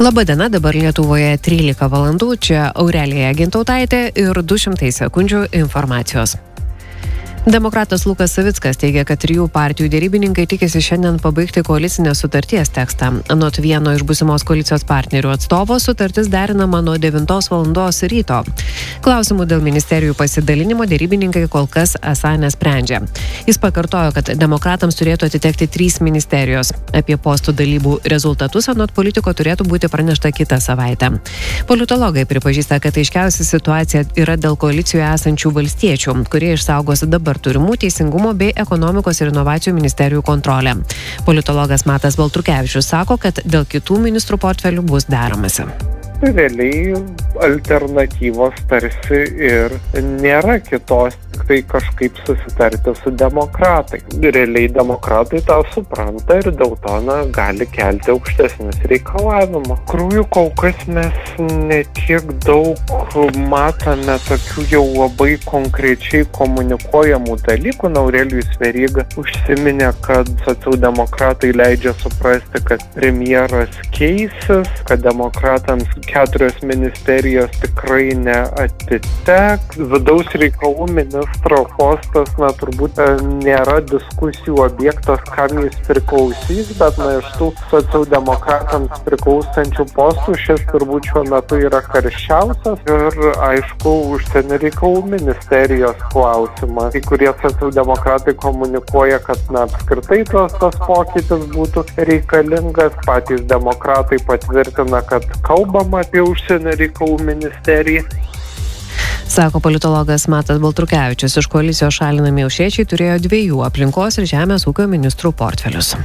Labadiena, dabar Lietuvoje 13 valandų, čia Aurelija Gintautaitė ir 200 sekundžių informacijos. Demokratas Lukas Savickas teigia, kad 3 partijų derybininkai tikisi šiandien pabaigti koalicinės sutarties tekstą. Anot vieno iš būsimos koalicijos partnerių atstovo, sutartis derinama nuo 9 valandos ryto. Klausimų dėl ministerijų pasidalinimo derybininkai kol kas esą nesprendžia. Jis pakartojo, kad demokratams turėtų atitekti 3 ministerijos. Apie postų dalybų rezultatus anot politiko turėtų būti pranešta kitą savaitę. Politologai pripažįsta, kad aiškiausia situacija yra dėl koalicijoje esančių valstiečių, kurie išsaugos dabar turimų teisingumo bei ekonomikos ir inovacijų ministerijų kontrolę. Politologas Matas Baltrukevičius sako, kad dėl kitų ministrų portfelių bus deramasi. Realiai alternatyvos tarsi ir nėra kitos, tik tai kažkaip susitarti su demokratai. Realiai demokratai tą supranta ir dėl to gali kelti aukštesnius reikalavimus. Krūjų kol kas mes netiek daug matome tokių jau labai konkrečiai komunikuojamų dalykų. Aurelijus Veryga užsiminė, kad socialdemokratai leidžia suprasti, kad premjeras keisis, kad demokratams 4 ministerijos tikrai neatiteks. Vidaus reikalų ministro postas, turbūt nėra diskusijų objektas, kam jis priklausys, bet iš tų socialdemokratams priklausančių postų šis turbūt šiuo metu yra karščiausias ir aišku, užsienio reikalų ministerijos klausimas. Kai kurie socialdemokratai komunikuoja, kad apskritai tas pokytis būtų reikalingas. Patys demokratai patvirtina, kad kalbama apie užsienio reikalų ministeriją. Sako politologas Matas Baltrukevičius. Iš koalicijos šalinami aušriečiai turėjo 2 aplinkos ir žemės ūkio ministrų portfelius.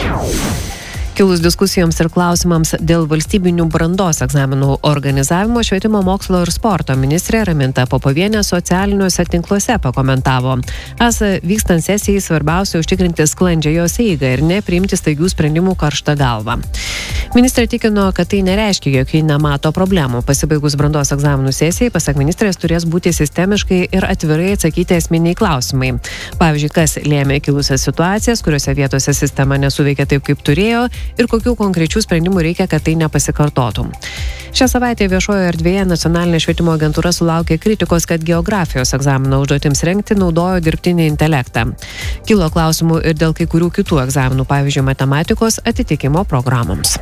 Kilus diskusijoms ir klausimams dėl valstybinių brandos egzaminų organizavimo, švietimo, mokslo ir sporto ministrė Raminta Popovienė socialiniuose tinkluose pakomentavo. Vykstant sesijai svarbiausia užtikrinti sklandžią jos eigą ir nepriimti staigių sprendimų karštą galvą. Ministrė tikino, kad tai nereiškia, jog ji nemato problemų. Pasibaigus brandos egzaminų sesijai, pasak ministrės, turės būti sistemiškai ir atvirai atsakyti esminiai klausimai. Pavyzdžiui, kas lėmė kilusias situacijas, kuriuose vietose sistema nesuveikė taip, kaip turėjo, ir kokių konkrečių sprendimų reikia, kad tai nepasikartotų. Šią savaitę viešojoje erdvėje Nacionalinė švietimo agentūra sulaukė kritikos, kad geografijos egzamino užduotims rengti naudojo dirbtinį intelektą. Kilo klausimų ir dėl kai kurių kitų egzaminų, pavyzdžiui, matematikos atitikimo programoms.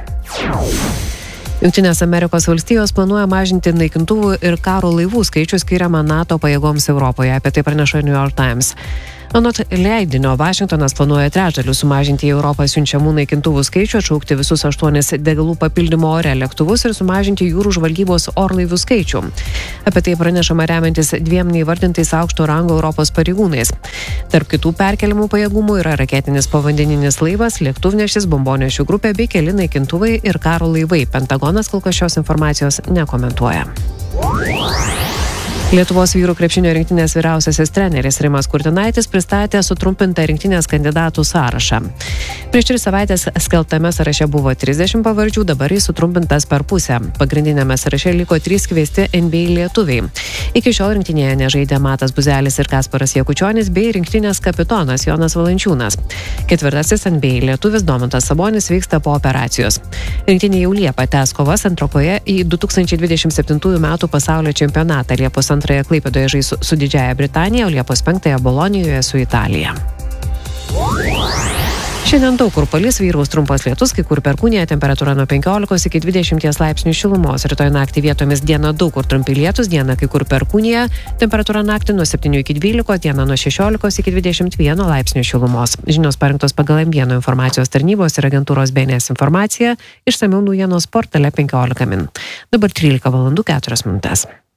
Jungtinės Amerikos valstijos planuoja mažinti naikintuvų ir karo laivų skaičių skiriamą NATO pajėgoms Europoje. Apie tai praneša New York Times. Anot leidinio, Vašingtonas planuoja trečdaliu sumažinti į Europą siunčiamų naikintuvų skaičių, atšaukti visus 8 degalų papildymo ore lėktuvus ir sumažinti jūrų žvalgybos orlaivių skaičių. Apie tai pranešama remiantis 2 neįvardintais aukšto rango Europos pareigūnais. Tarp kitų perkeliamų pajėgumų yra raketinis povandeninis laivas, lėktuvnešis, bombonešių grupė bei keli naikintuvai ir karo laivai. Pentagonas kol kas šios informacijos nekomentuoja. Lietuvos vyrų krepšinio rinktinės vyriausiasis treneris Rimas Kurtinaitis pristatė sutrumpintą rinktinės kandidatų sąrašą. Prieš 3 savaitės skelbtame sąraše buvo 30 pavardžių, dabar jis sutrumpintas per pusę. Pagrindinėme sąraše liko 3 kviesti NBA lietuviai. Iki šiol rinktinėje nežaidė Matas Buzelis ir Kasparas Jakučionis bei rinktinės kapitonas Jonas Valančiūnas. 4. NBA lietuvis Domantas Sabonis vyksta po operacijos. Rinktinė jau Liepą tęs kovas atrankoje į 2027 metų pasaulio čempionatą. Liepos 2 Klaipėdoje žais su Didžiąja Britanija, o Liepos 5 Bolonijoje su Italija. Šiandien daug kur palis, vyraus trumpas lietus, kai kur perkūnija, temperatūra nuo 15 iki 20 laipsnių šilumos. Rytoj naktį vietomis dieną daug kur trumpi lietus, dieną kai kur perkūnija, temperatūra naktį nuo 7 iki 12, dieną nuo 16 iki 21 laipsnių šilumos. Žinios parengtos pagal M1 informacijos tarnybos ir agentūros BNS informacija, išsamiau naujienos portale 15 min. Dabar 13 valandų 4 minutės.